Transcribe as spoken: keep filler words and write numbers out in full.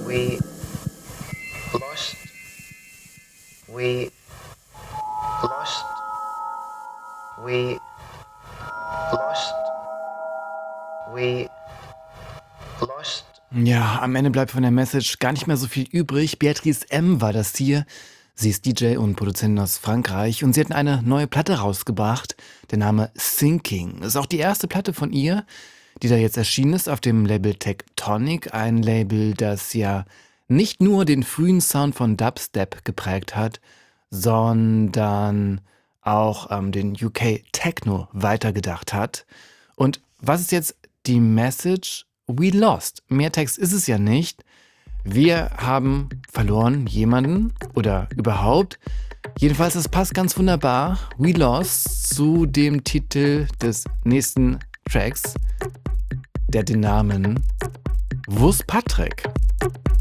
We lost. We lost. We lost. We lost. Ja, am Ende bleibt von der Message gar nicht mehr so viel übrig. Beatrice M. war das hier. Sie ist D J und Produzentin aus Frankreich und sie hat eine neue Platte rausgebracht. Der Name Sinking. Das ist auch die erste Platte von ihr, die da jetzt erschienen ist auf dem Label Tectonic. Ein Label, das ja nicht nur den frühen Sound von Dubstep geprägt hat, sondern auch ähm, den U K Techno weitergedacht hat. Und was ist jetzt die Message? We lost. Mehr Text ist es ja nicht. Wir haben verloren jemanden oder überhaupt. Jedenfalls, es passt ganz wunderbar. We lost zu dem Titel des nächsten Tracks, der den Namen Wus Patrick.